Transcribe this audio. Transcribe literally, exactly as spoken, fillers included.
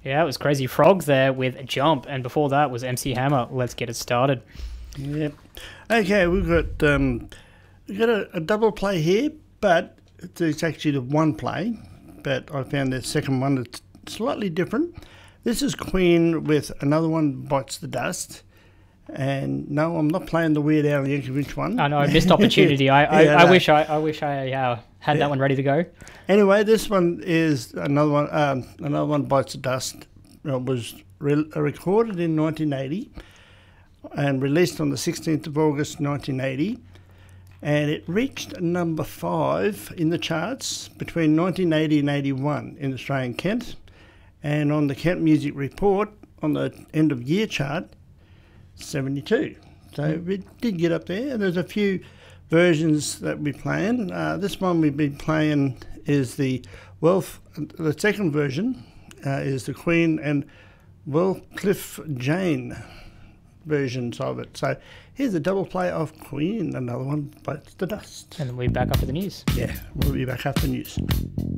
Yeah, it was Crazy Frogs there with Jump, and before that was M C Hammer, Let's Get It Started. Yep. Okay, we've got um, we've got a, a double play here, but it's actually the one play, but I found the second one that's slightly different. This is Queen with Another One Bites the Dust. And no, I'm not playing the Weird Al Yankovic one. I know, missed opportunity. I, I, Yeah, I no. wish I, I wish I uh, had Yeah. that one ready to go. Anyway, this one is another one. Um, another one bites the dust. It was re- recorded in nineteen eighty and released on the sixteenth of August nineteen eighty, and it reached number five in the charts between nineteen eighty and eighty-one in Australian Kent, and on the Kent Music Report on the end of year chart, seventy-two. So it did get up there. There's a few versions that we're playing. Uh, this one we've been playing is the Wealth. The second version uh, is the Queen and Wellcliffe Jane versions of it. So here's a double play of Queen. Another one bites the dust. And then we'll be back after the news. Yeah, we'll be back after the news.